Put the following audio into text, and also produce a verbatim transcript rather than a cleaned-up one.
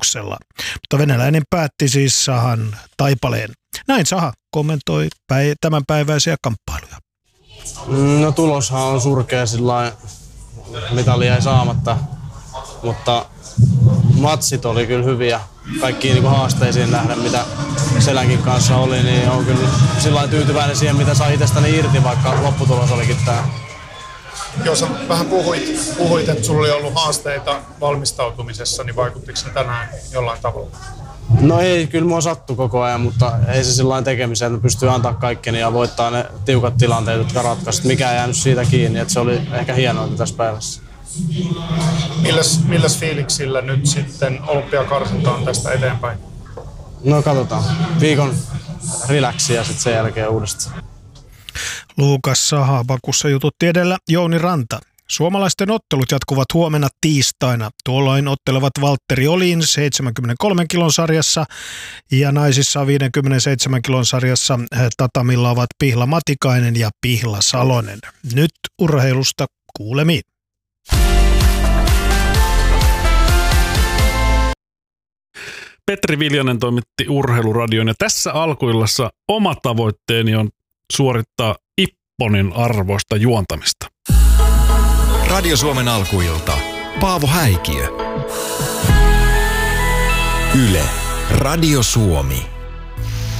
tuloksella. Mutta venäläinen päätti siis Sahan taipaleen. Näin Saha kommentoi päi- tämänpäiväisiä kamppailuja. No tuloshan on surkea, sillain mitali jäi saamatta, mutta matsit oli kyllä hyviä. Kaikkiin niin haasteisiin nähdä, mitä Selänkin kanssa oli, niin on kyllä sillain tyytyväinen siihen, mitä sai itsestäni irti, vaikka lopputulos olikin tää. Jos sä vähän puhuit, puhuit, että sulla oli ollut haasteita valmistautumisessa, niin vaikuttiko se tänään jollain tavalla? No ei, kyllä mua sattui koko ajan, mutta ei se sillain tekemiseen, että pystyy antaa kaikkeni ja voittaa ne tiukat tilanteet, jotka ratkaisivat. Mikä ei jäänyt siitä kiinni, että se oli ehkä hienointa tässä päivässä. Milläs, milläs fiiliksillä nyt sitten olympiakarsinta on tästä eteenpäin? No katsotaan. Viikon relaxia ja sitten sen jälkeen uudestaan. Luukas Saha Bakussa jututti edellä Jouni Ranta. Suomalaisten ottelut jatkuvat huomenna tiistaina. Tuolloin ottelevat Valtteri Olin seitsemänkymmentäkolmen kilon sarjassa ja naisissa viisikymmentäseitsemän kilon sarjassa tatamilla ovat Pihla Matikainen ja Pihla Salonen. Nyt urheilusta kuulemiin. Petri Viljanen toimitti Urheiluradion ja tässä alkuillassa oma tavoitteeni on suorittaa Ipponin arvoista juontamista. Radio Suomen alkuilta. Paavo Häikiö. Yle. Radio Suomi.